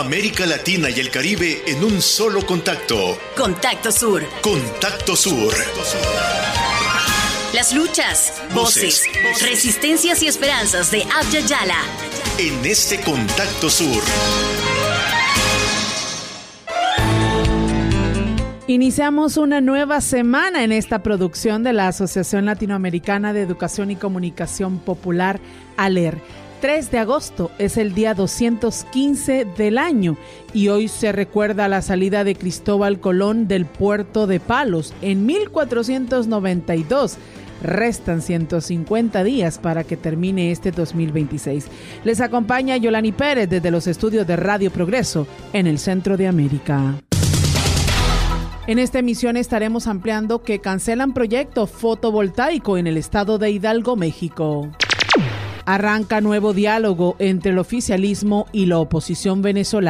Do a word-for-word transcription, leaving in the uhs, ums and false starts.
América Latina y el Caribe en un solo contacto. Contacto Sur. Contacto Sur. Las luchas, voces, voces, resistencias y esperanzas de Abya Yala. En este Contacto Sur. Iniciamos una nueva semana en esta producción de la Asociación Latinoamericana de Educación y Comunicación Popular, ALER. tres de agosto es el día doscientos quince del año y hoy se recuerda la salida de Cristóbal Colón del puerto de Palos en mil cuatrocientos noventa y dos. Restan ciento cincuenta días para que termine este dos mil veintiséis. Les acompaña Yolani Pérez desde los estudios de Radio Progreso en el centro de América. En esta emisión estaremos ampliando que cancelan proyecto fotovoltaico en el estado de Hidalgo, México. Arranca nuevo diálogo entre el oficialismo y la oposición venezolana.